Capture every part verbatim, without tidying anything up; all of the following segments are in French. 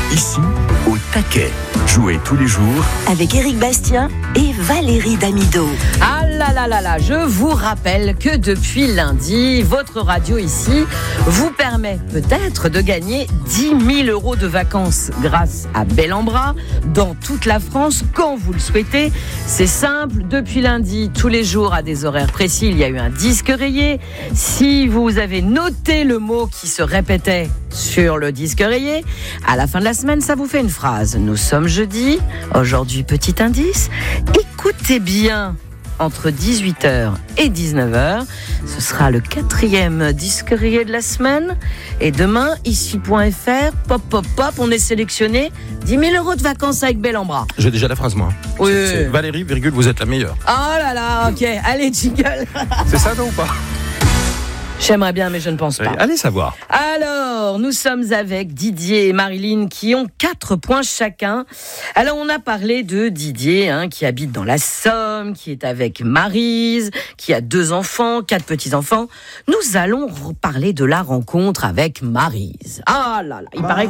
Ici, au taquet. Jouez tous les jours avec Éric Bastien et Valérie Damido. Ah là là là là, je vous rappelle que depuis lundi, votre radio ici vous permet peut-être de gagner dix mille euros de vacances grâce à Bel en Bras dans toute la France quand vous le souhaitez. C'est simple, depuis lundi, tous les jours à des horaires précis, il y a eu un disque rayé. Si vous avez noté le mot qui se répétait sur le disque rayé, à la fin de la semaine, ça vous fait une phrase. Nous sommes jeudi, aujourd'hui petit indice, écoutez bien, entre dix-huit heures et dix-neuf heures, ce sera le quatrième disque rayé de la semaine, et demain, ici.fr, pop pop pop, on est sélectionné dix mille euros de vacances avec Bel en Bras. J'ai déjà la phrase moi. Oui. C'est, c'est Valérie, virgule, vous êtes la meilleure. Oh là là, ok, allez jingle. C'est ça non ou pas? J'aimerais bien, mais je ne pense pas. Allez savoir. Alors, nous sommes avec Didier et Marilyn qui ont quatre points chacun. Alors, on a parlé de Didier, hein, qui habite dans la Somme, qui est avec Maryse, qui a deux enfants, quatre petits-enfants. Nous allons parler de la rencontre avec Maryse. Ah là là, il paraît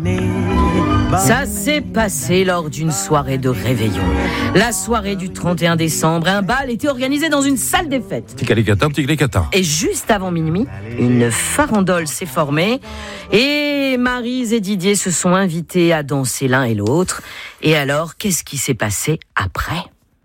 que ça s'est passé lors d'une soirée de réveillon. La soirée du trente et un décembre, un bal était organisé dans une salle des fêtes. Petit calécatin, petit calécatin. Et juste avant minuit, une farandole s'est formée et Maryse et Didier se sont invités à danser l'un et l'autre. Et alors, qu'est-ce qui s'est passé après ?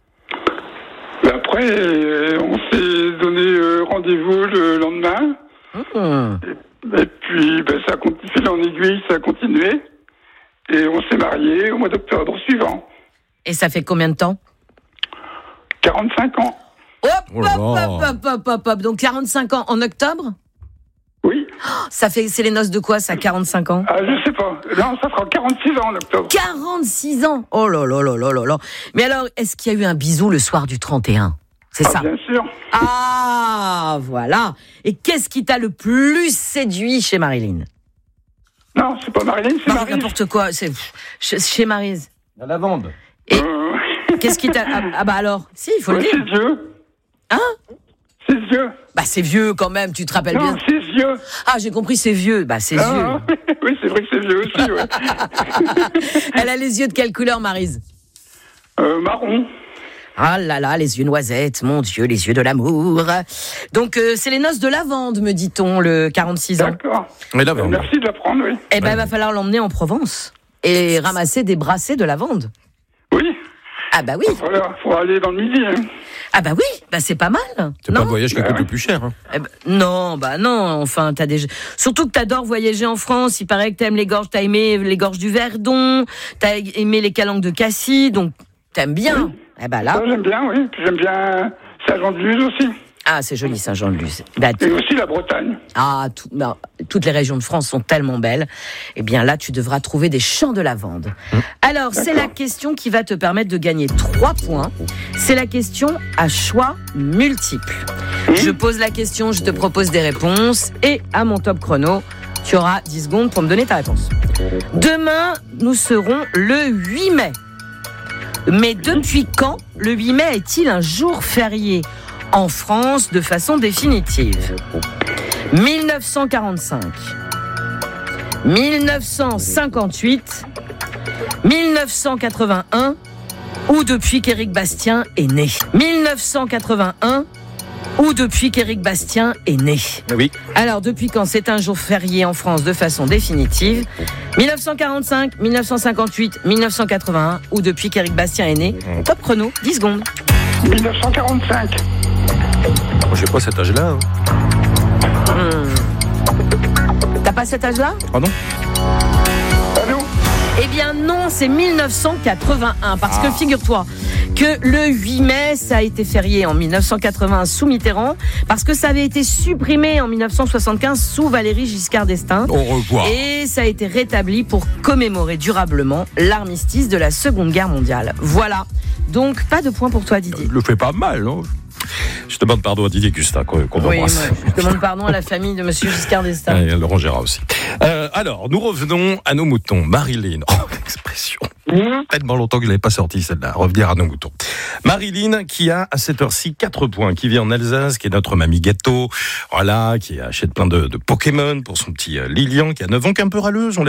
Après, on s'est donné rendez-vous le lendemain. Mmh. Et, et puis, ben, ça a continué, fil en aiguille, ça a continué. Et on s'est mariés au mois d'octobre suivant. Et ça fait combien de temps ? quarante-cinq ans. Hop, Oh là hop, là. hop, hop, hop, hop. Donc quarante-cinq ans en octobre ? Oui. Ça fait, c'est les noces de quoi, ça, quarante-cinq ans ? Ah, je sais pas. Non, ça fera quarante-six ans en octobre. quarante-six ans ! Oh là là là là là là. Mais alors, est-ce qu'il y a eu un bisou le soir du trente et un ? C'est Ah, ça ? bien sûr. Ah, voilà. Et qu'est-ce qui t'a le plus séduit chez Marilyn ? Non, c'est pas Marilyn, c'est Marie, Maryse. n'importe quoi, c'est chez, chez Maryse. La lavande. Et Euh... qu'est-ce qui t'a... Ah, ah bah alors, si, il faut ouais, le dire. ses yeux. Hein ? Ses yeux. Bah c'est vieux quand même, tu te rappelles Non, bien. ses yeux. Ah, j'ai compris, c'est vieux. Bah c'est Ah, vieux. oui, c'est vrai que c'est vieux aussi, ouais. Elle a les yeux de quelle couleur, Maryse ? euh, marron. Ah là là, les yeux noisettes, mon Dieu, les yeux de l'amour. Donc euh, c'est les noces de lavande, me dit-on, le quarante-six ans. D'accord. Mais Euh, lavande. merci de l'apprendre, oui. Eh ben, il va falloir l'emmener en Provence et ramasser des brassées de lavande. Oui. Ah bah oui. Voilà, faut aller dans le midi. Hein. Ah bah oui, bah c'est pas mal. C'est non pas le voyage qui Bah coûte ouais. le plus cher. Hein. Eh ben, non, bah non, enfin, t'as des... Surtout que t'adores voyager en France, il paraît que t'aimes les gorges, t'as aimé les gorges du Verdon, t'as aimé les calanques de Cassis, donc t'aimes bien. Oui. Eh ben là, Ça, j'aime bien, oui. Puis j'aime bien Saint-Jean-de-Luz aussi. ah c'est joli Saint-Jean-de-Luz. Bah, Et aussi la Bretagne. ah, tout- bah, toutes les régions de France sont tellement belles. Eh bien là, tu devras trouver des champs de lavande. Alors, c'est la question qui va te permettre de gagner trois points. C'est la question à choix multiple. Je pose la question, je te propose des réponses et à mon top chrono, tu auras dix secondes pour me donner ta réponse. Demain, nous serons le huit mai. Mais depuis quand le huit mai est-il un jour férié en France de façon définitive ? mille neuf cent quarante-cinq, mille neuf cent cinquante-huit, mille neuf cent quatre-vingt-un ou depuis qu'Éric Bastien est né ? mille neuf cent quatre-vingt-un ou depuis qu'Éric Bastien est né ? Oui. Alors, depuis quand c'est un jour férié en France de façon définitive ? mille neuf cent quarante-cinq, mille neuf cent cinquante-huit, mille neuf cent quatre-vingt-un ou depuis qu'Éric Bastien est né ? Top chrono, dix secondes. mille neuf cent quarante-cinq. Moi, j'ai pas cet âge-là. Hein. Hmm. T'as pas cet âge-là ? Ah non. Allô? Eh bien non, c'est mille neuf cent quatre-vingt-un, parce que figure-toi que le huit mai, ça a été férié en mille neuf cent quatre-vingt-un sous Mitterrand, parce que ça avait été supprimé en mille neuf cent soixante-quinze sous Valéry Giscard d'Estaing. Au revoir. Et ça a été rétabli pour commémorer durablement l'armistice de la Seconde Guerre mondiale. Voilà. Donc, pas de point pour toi, Didier. Il le fait pas mal, non ? Je demande pardon à Didier Gustin, qu'on, qu'on Oui, embrasse. moi, je demande pardon à la famille de Monsieur Giscard d'Estaing. Et à Laurent Gérard aussi. Euh, alors, nous revenons à nos moutons. Marilyn, oh, l'expression. Tellement longtemps que je l'avais pas sorti celle-là. Revenir à nos moutons. Marilyn, qui a à cette heure-ci quatre points, qui vit en Alsace, qui est notre mamie gâteau, voilà, qui achète plein de, de Pokémon pour son petit euh, Lilian, qui a neuf ans, qui est un peu râleuse. On l'a